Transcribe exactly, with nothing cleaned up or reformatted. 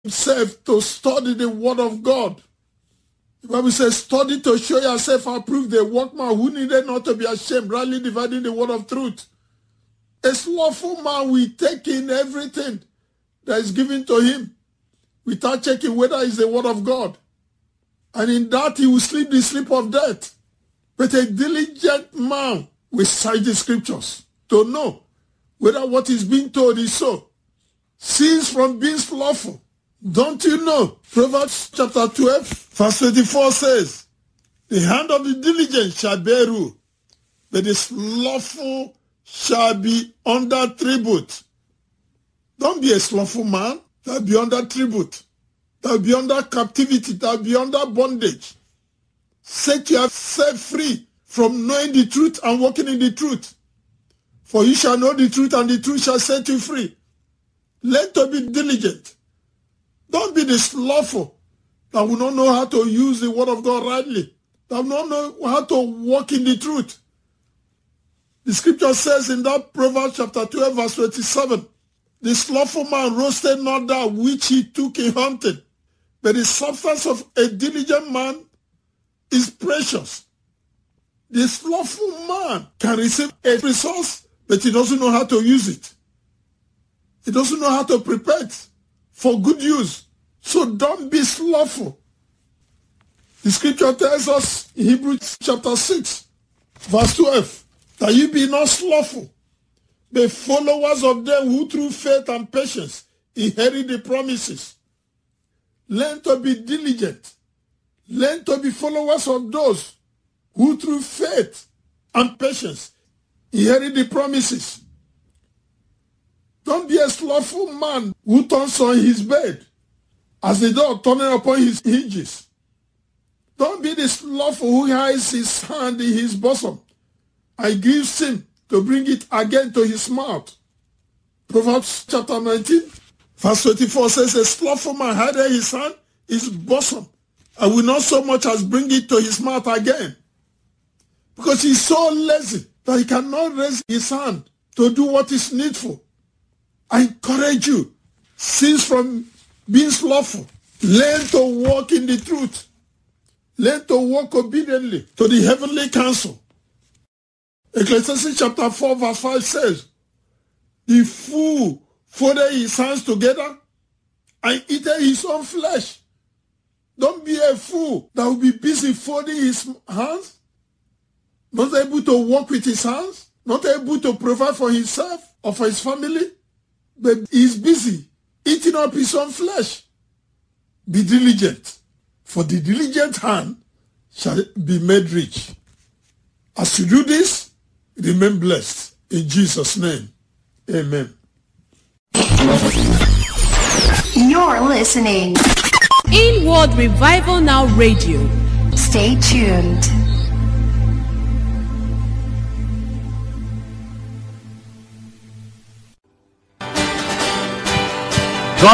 himself to study the word of God. The Bible says, study to show yourself approved, a workman who needed not to be ashamed, rightly dividing the word of truth. A slothful man will take in everything that is given to him without checking whether it's the word of God. And in that he will sleep the sleep of death. But a diligent man will cite the scriptures to know whether what is being told is so. Cease from being slothful. Don't you know? Proverbs chapter twelve, verse twenty-four says, the hand of the diligent shall bear rule, but the slothful shall be under tribute. Don't be a slothful man. That be under tribute. That be under captivity. That be under bondage. Set yourself free from knowing the truth and walking in the truth. For you shall know the truth, and the truth shall set you free. Learn to be diligent. Don't be the slothful that will not know how to use the word of God rightly, that will not know how to walk in the truth. The scripture says in that Proverbs chapter twelve, verse twenty-seven, the slothful man roasted not that which he took in hunting, but the substance of a diligent man is precious. The slothful man can receive a resource, but he doesn't know how to use it. He doesn't know how to prepare it for good use. So don't be slothful. The scripture tells us in Hebrews chapter six, verse twelve, that you be not slothful, but followers of them who through faith and patience inherit the promises. Learn to be diligent. Learn to be followers of those who through faith and patience inherit the promises. Don't be a slothful man who turns on his bed as the dog turning upon his hinges. Don't be the slothful who hides his hand in his bosom and gives him to bring it again to his mouth. Proverbs chapter nineteen, verse twenty-four says, a slothful man hideth his hand in his bosom and will not so much as bring it to his mouth again. Because he's so lazy that he cannot raise his hand to do what is needful. I encourage you, cease from being slothful. Learn to walk in the truth. Learn to walk obediently to the heavenly counsel. Ecclesiastes chapter four, verse five says, the fool folded his hands together and eaten his own flesh. Don't be a fool that will be busy folding his hands, not able to walk with his hands, not able to provide for himself or for his family, but he's busy eating up his own flesh. Be diligent, for the diligent hand shall be made rich. As you do this, remain blessed. In Jesus' name, amen. You're listening. Inward Revival Now Radio. Stay tuned.